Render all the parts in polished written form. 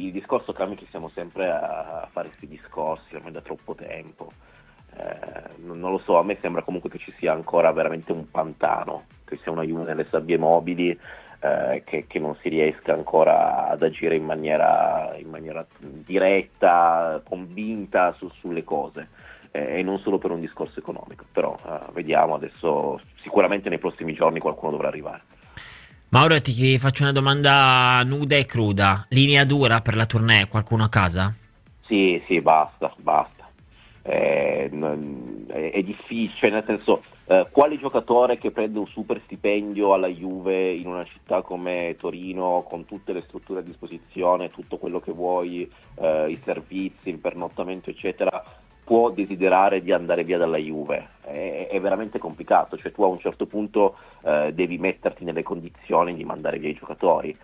il discorso cambia che siamo sempre a fare questi discorsi ormai da troppo tempo. Non lo so, a me sembra comunque che ci sia ancora veramente un pantano, che sia una Juve nelle sabbie mobili, che non si riesca ancora ad agire in maniera diretta, convinta sulle cose, e non solo per un discorso economico. Però vediamo adesso, sicuramente nei prossimi giorni qualcuno dovrà arrivare. Mauro, ti faccio una domanda nuda e cruda. Linea dura per la tournée? Qualcuno a casa? Sì, sì, basta, basta. È difficile, nel senso, quale giocatore che prende un super stipendio alla Juve in una città come Torino, con tutte le strutture a disposizione, tutto quello che vuoi, i servizi, il pernottamento, eccetera, può desiderare di andare via dalla Juve? È veramente complicato, cioè tu a un certo punto devi metterti nelle condizioni di mandare via i giocatori.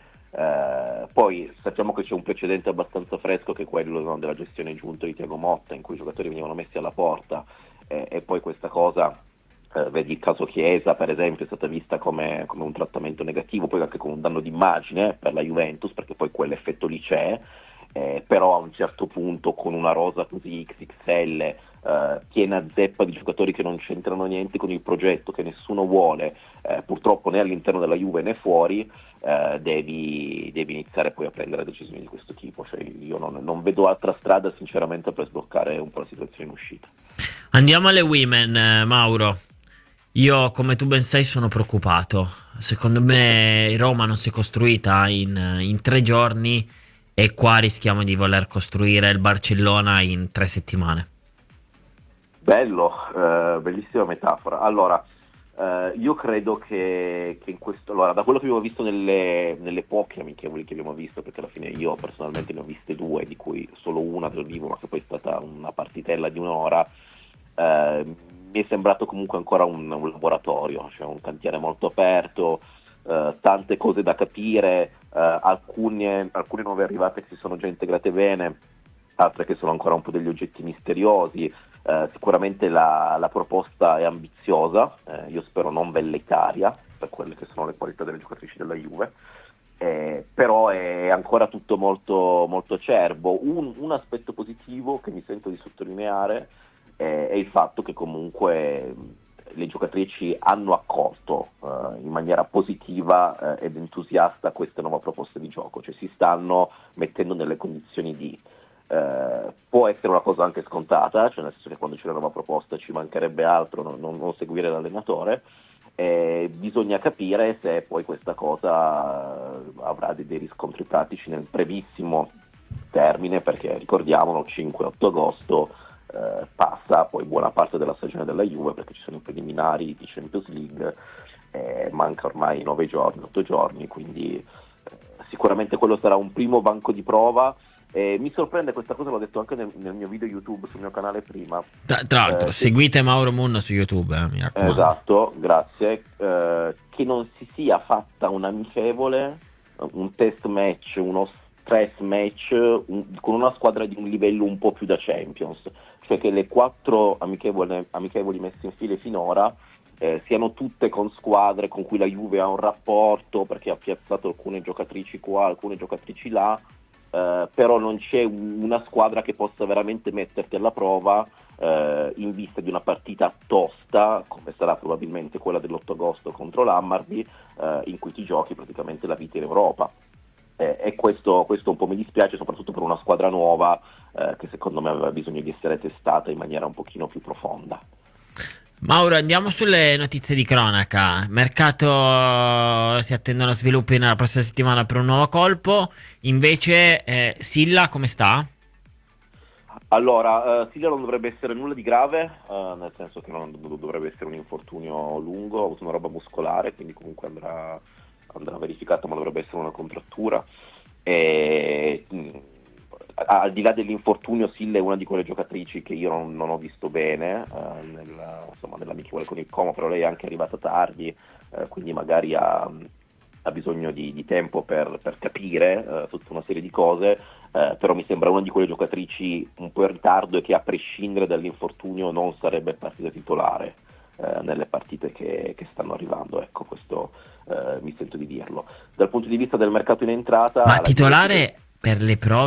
Poi sappiamo che c'è un precedente abbastanza fresco, che è quello, no, della gestione giunta di Thiago Motta, in cui i giocatori venivano messi alla porta, e poi questa cosa, vedi il caso Chiesa per esempio, è stata vista come un trattamento negativo, poi anche come un danno d'immagine per la Juventus, perché poi quell'effetto lì c'è. Però a un certo punto, con una rosa così XXL, piena zeppa di giocatori che non c'entrano niente con il progetto, che nessuno vuole, purtroppo né all'interno della Juve né fuori, devi iniziare poi a prendere decisioni di questo tipo. Cioè, io non vedo altra strada sinceramente per sbloccare un po' la situazione in uscita. Andiamo alle women, Mauro. Io, come tu ben sai, sono preoccupato. Secondo me Roma non si è costruita in 3 giorni e qua rischiamo di voler costruire il Barcellona in 3 settimane. Bello, bellissima metafora. Allora, io credo che in questo, allora, da quello che abbiamo visto nelle poche amichevoli che abbiamo visto, perché alla fine io personalmente ne ho viste due, di cui solo una dal vivo, ma che poi è stata una partitella di un'ora, mi è sembrato comunque ancora un laboratorio, cioè un cantiere molto aperto, tante cose da capire, alcune nuove arrivate che si sono già integrate bene, altre che sono ancora un po' degli oggetti misteriosi. Sicuramente la proposta è ambiziosa, io spero non velleitaria per quelle che sono le qualità delle giocatrici della Juve, però è ancora tutto molto, molto acerbo. Un aspetto positivo che mi sento di sottolineare è il fatto che comunque le giocatrici hanno accolto in maniera positiva ed entusiasta questa nuova proposta di gioco, cioè si stanno mettendo nelle condizioni di... può essere una cosa anche scontata, cioè nel senso che quando c'è una nuova proposta ci mancherebbe altro non seguire l'allenatore. Bisogna capire se poi questa cosa avrà dei riscontri pratici nel brevissimo termine, perché ricordiamolo, 5-8 agosto passa poi buona parte della stagione della Juve, perché ci sono i preliminari di Champions League, manca ormai 9 giorni, 8 giorni, quindi sicuramente quello sarà un primo banco di prova. Mi sorprende questa cosa, l'ho detto anche nel mio video YouTube sul mio canale prima. Tra l'altro, seguite Mauro Munno su YouTube, mi raccomando. Esatto, grazie. Che non si sia fatta un amichevole, un test match, uno stress match con una squadra di un livello un po' più da Champions, cioè che le 4 amichevoli messe in fila finora siano tutte con squadre con cui la Juve ha un rapporto, perché ha piazzato alcune giocatrici qua, alcune giocatrici là. Però non c'è una squadra che possa veramente metterti alla prova in vista di una partita tosta, come sarà probabilmente quella dell'8 agosto contro l'Hammarby, in cui ti giochi praticamente la vita in Europa. E questo un po' mi dispiace, soprattutto per una squadra nuova che secondo me aveva bisogno di essere testata in maniera un pochino più profonda. Mauro, andiamo sulle notizie di cronaca. Mercato, si attendono sviluppi nella prossima settimana per un nuovo colpo. Invece, Silla come sta? Allora, Silvia non dovrebbe essere nulla di grave, nel senso che non dovrebbe essere un infortunio lungo, ha avuto una roba muscolare, quindi comunque andrà verificata, ma dovrebbe essere una contrattura. E, al di là dell'infortunio, Silla è una di quelle giocatrici che io non ho visto bene nell'amichevole con il Como, però lei è anche arrivata tardi, quindi magari ha bisogno di tempo per capire tutta una serie di cose, però mi sembra una di quelle giocatrici un po' in ritardo e che a prescindere dall'infortunio non sarebbe partita titolare nelle partite che stanno arrivando. Ecco, questo mi sento di dirlo. Dal punto di vista del mercato in entrata, Ma la Juve titolare per le prove?